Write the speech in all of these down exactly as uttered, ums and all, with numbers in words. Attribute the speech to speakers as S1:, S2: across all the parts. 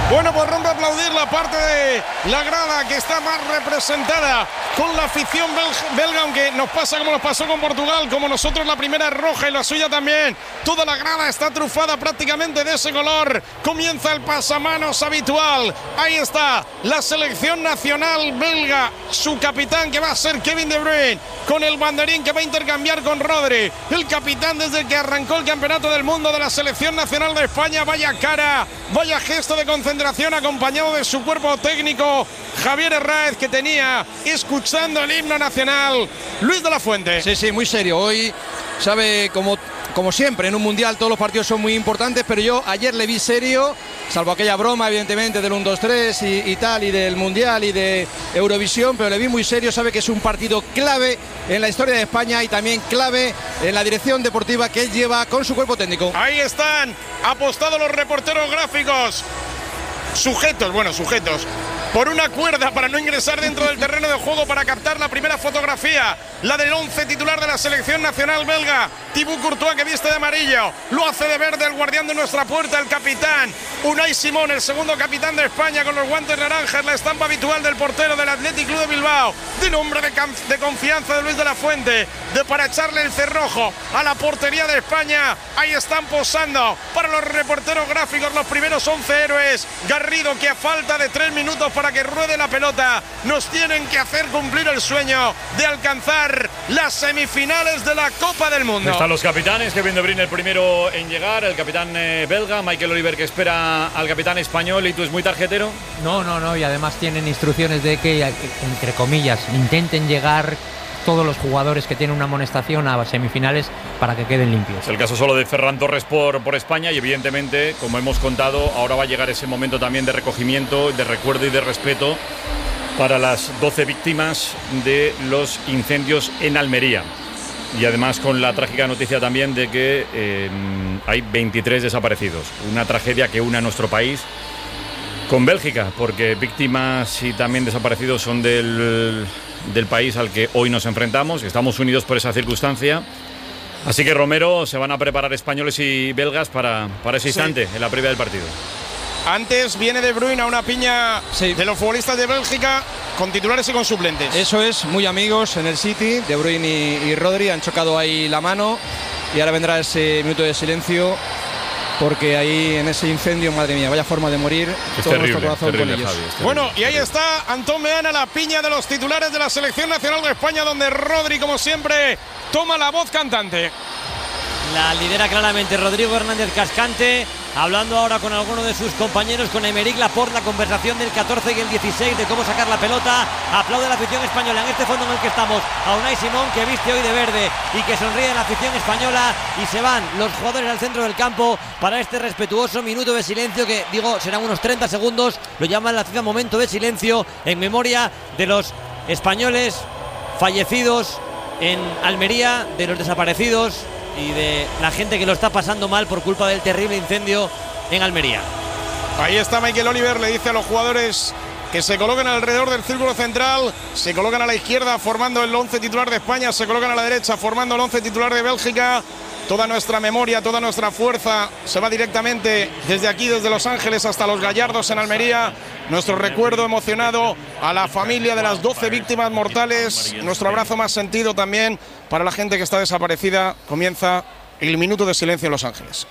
S1: Bueno, pues rompe a aplaudir la parte de la grada que está más representada con la afición belga, aunque nos pasa como nos pasó con Portugal, como nosotros la primera es roja y la suya también. Toda la grada está trufada prácticamente de ese color. Comienza el pasamanos habitual. Ahí está la selección nacional belga, su capitán que va a ser Kevin De Bruyne, con el banderín que va a intercambiar con Rodri, el capitán desde que arrancó el campeonato del mundo de la selección nacional de España. Vaya cara, vaya gesto de concentración, acompañado de su cuerpo técnico Javier Herráez, que tenía escuchando el himno nacional Luis de la Fuente.
S2: Sí, sí, muy serio. Hoy, sabe, como, como siempre en un mundial todos los partidos son muy importantes, pero yo ayer le vi serio, salvo aquella broma evidentemente del uno dos tres y, y tal, y del mundial y de Eurovisión, pero le vi muy serio. Sabe que es un partido clave en la historia de España y también clave en la dirección deportiva que él lleva con su cuerpo técnico.
S1: Ahí están apostados los reporteros gráficos, sujetos, bueno, sujetos por una cuerda para no ingresar dentro del terreno de juego, para captar la primera fotografía, la del once titular de la selección nacional belga. Thibaut Courtois, que viste de amarillo, lo hace de verde el guardián de nuestra puerta, el capitán Unai Simón, el segundo capitán de España, con los guantes naranjas, la estampa habitual del portero del Athletic Club de Bilbao, de nombre de, de confianza de Luis de la Fuente, de para echarle el cerrojo a la portería de España. Ahí están posando para los reporteros gráficos los primeros once héroes. Garrido, que a falta de tres minutos para que ruede la pelota, nos tienen que hacer cumplir el sueño de alcanzar las semifinales de la Copa del Mundo.
S3: Están los capitanes, Kevin De Bruyne el primero en llegar, el capitán eh, belga, Michael Oliver, que espera al capitán español. ¿Y tú es muy tarjetero?
S4: No, no, no, y además tienen instrucciones de que, entre comillas, intenten llegar todos los jugadores que tienen una amonestación a semifinales para que queden limpios.
S3: Es el caso solo de Ferran Torres por, por España, y evidentemente, como hemos contado, ahora va a llegar ese momento también de recogimiento, de recuerdo y de respeto para las doce víctimas de los incendios en Almería. Y además con la trágica noticia también de que eh, hay veintitrés desaparecidos. Una tragedia que une a nuestro país con Bélgica, porque víctimas y también desaparecidos son del, del país al que hoy nos enfrentamos. Estamos unidos por esa circunstancia. Así que, Romero, se van a preparar españoles y belgas para, para ese instante, sí, en la previa del partido.
S1: Antes viene De Bruyne a una piña, sí, de los futbolistas de Bélgica, con titulares y con suplentes.
S2: Eso es, muy amigos en el City. De Bruyne y, y Rodri han chocado ahí la mano, y ahora vendrá ese minuto de silencio, porque ahí en ese incendio, madre mía, vaya forma de morir.
S3: Es
S2: todo
S3: terrible,
S2: nuestro corazón
S3: terrible,
S2: con ellos.
S3: Javi,
S1: bueno, y ahí está Antón Meana, la piña de los titulares de la selección nacional de España, donde Rodri, como siempre, toma la voz cantante.
S5: La lidera claramente Rodrigo Hernández Cascante, hablando ahora con alguno de sus compañeros, con Aymeric Laporte, la conversación del catorce y el dieciséis de cómo sacar la pelota. Aplaude la afición española en este fondo en el que estamos a Unai Simón, que viste hoy de verde y que sonríe en la afición española, y se van los jugadores al centro del campo para este respetuoso minuto de silencio, que digo serán unos treinta segundos. Lo llaman la ciudad momento de silencio en memoria de los españoles fallecidos en Almería, de los desaparecidos y de la gente que lo está pasando mal por culpa del terrible incendio en Almería.
S1: Ahí está Michael Oliver, le dice a los jugadores que se coloquen alrededor del círculo central, se colocan a la izquierda formando el once titular de España, se colocan a la derecha formando el once titular de Bélgica. Toda nuestra memoria, toda nuestra fuerza se va directamente desde aquí, desde Los Ángeles hasta Los Gallardos en Almería. Nuestro recuerdo emocionado a la familia de las doce víctimas mortales. Nuestro abrazo más sentido también para la gente que está desaparecida. Comienza el minuto de silencio en Los Ángeles.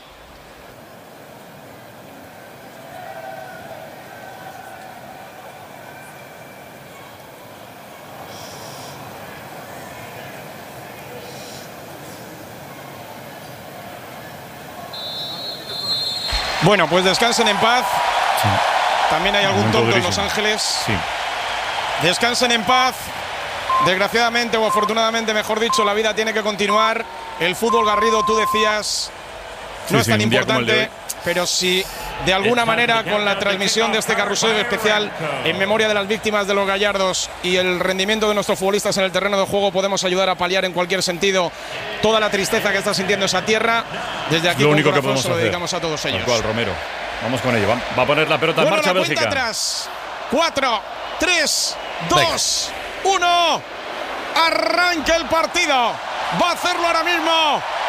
S1: Bueno, pues descansen en paz. Sí. También hay algún tonto en Los Ángeles.
S3: Sí.
S1: Descansen en paz. Desgraciadamente o afortunadamente, mejor dicho, la vida tiene que continuar. El fútbol, Garrido, tú decías, no sí, es tan sí, importante, pero si de alguna manera con la transmisión de este carrusel especial en memoria de las víctimas de Los Gallardos y el rendimiento de nuestros futbolistas en el terreno de juego podemos ayudar a paliar en cualquier sentido toda la tristeza que está sintiendo esa tierra, desde aquí
S3: lo único que podemos
S1: se lo dedicamos a todos ellos.
S3: Cual, Romero. Vamos con ello. Va a poner la pelota en
S1: bueno,
S3: marcha
S1: la
S3: Bélgica.
S1: Cuenta atrás. cuatro, tres, dos, uno. Arranca el partido. Va a hacerlo ahora mismo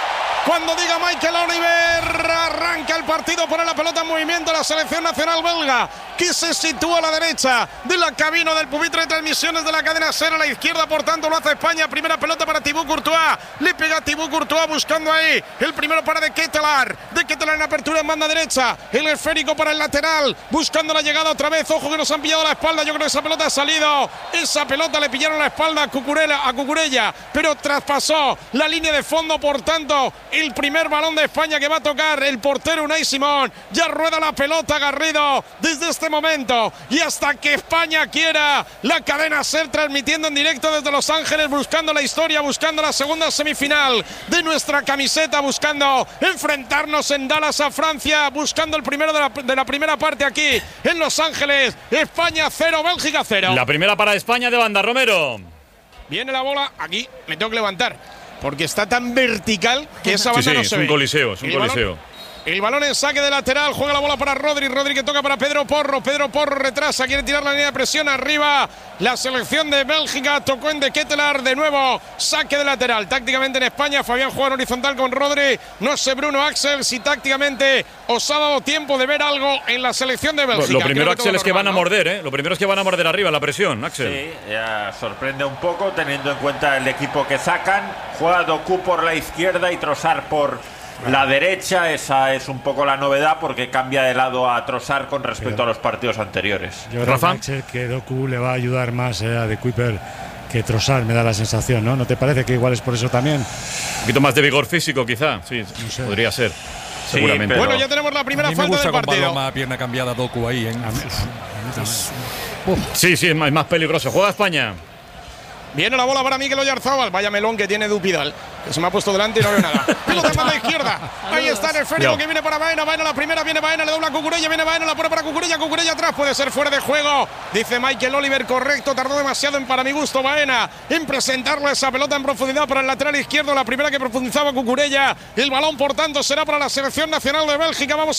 S1: Cuando diga Michael Oliver, arranca el partido, pone la pelota en movimiento la selección nacional belga, que se sitúa a la derecha de la cabina del pupitre de transmisiones de la cadena SER. A la izquierda, por tanto, lo hace España. Primera pelota para Thibaut Courtois. Le pega Thibaut Courtois buscando ahí el primero para De Ketelaar. De Ketelaar en apertura en banda derecha. El esférico para el lateral, buscando la llegada otra vez. Ojo que nos han pillado la espalda. Yo creo que esa pelota ha salido. Esa pelota le pillaron la espalda a Cucurella, a Cucurella, pero traspasó la línea de fondo. Por tanto, el primer balón de España que va a tocar el portero Unai Simón. Ya rueda la pelota Garrido desde este momento y hasta que España quiera. La cadena SER transmitiendo en directo desde Los Ángeles, buscando la historia, buscando la segunda semifinal de nuestra camiseta, buscando enfrentarnos en Dallas a Francia, buscando el primero de la, de la primera parte aquí en Los Ángeles. España cero, Bélgica cero.
S3: La primera para España de banda, Romero.
S1: Viene la bola, aquí me tengo que levantar porque está tan vertical que esa banda
S3: sí, sí,
S1: no
S3: es
S1: se
S3: un
S1: ve.
S3: coliseo, es un
S1: El
S3: coliseo.
S1: balón, el balón en saque de lateral, juega la bola para Rodri, Rodri que toca para Pedro Porro, Pedro Porro retrasa, quiere tirar la línea de presión arriba, la selección de Bélgica, tocó en De Ketelaar, de nuevo saque de lateral. Tácticamente en España, Fabián juega en horizontal con Rodri, no sé Bruno Axel si tácticamente os ha dado tiempo de ver algo en la selección de Bélgica.
S3: Lo primero, Axel, es que
S1: normal,
S3: van a
S1: ¿no?
S3: morder, ¿eh? Lo primero es que van a morder arriba, la presión, Axel.
S6: Sí, ya sorprende un poco teniendo en cuenta el equipo que sacan. Juega Doku por la izquierda y Trossard por la derecha. Esa es un poco la novedad porque cambia de lado a Trossard con respecto
S7: Pero,
S6: a los partidos anteriores.
S7: Yo
S3: Rafa,
S7: creo que Doku le va a ayudar más eh, a De Kuiper que Trossard, me da la sensación, ¿no? ¿No te parece que igual es por eso también?
S3: un poquito más de vigor físico, quizá. Sí,
S7: No sé.
S3: podría ser. Seguramente.
S6: pero-
S1: Bueno, ya tenemos la primera
S8: A mí me
S1: falta
S8: gusta
S1: del
S8: con
S1: partido.
S8: balón más pierna cambiada Doku ahí. ¿eh?
S3: Sí, sí, es más, es más peligroso. Juega España.
S1: Viene la bola para Miguel Oyarzábal. Vaya melón que tiene Dupidal, que se me ha puesto delante y no veo nada. Pelota en banda izquierda. Ahí está el esférico que viene para Baena. Baena la primera, viene Baena, le dobla a Cucurella, viene Baena, la pone para Cucurella, Cucurella atrás, puede ser fuera de juego. Dice Michael Oliver, correcto, tardó demasiado en, para mi gusto, Baena, en presentarle esa pelota en profundidad para el lateral izquierdo, la primera que profundizaba Cucurella. El balón, por tanto, será para la selección nacional de Bélgica. Vamos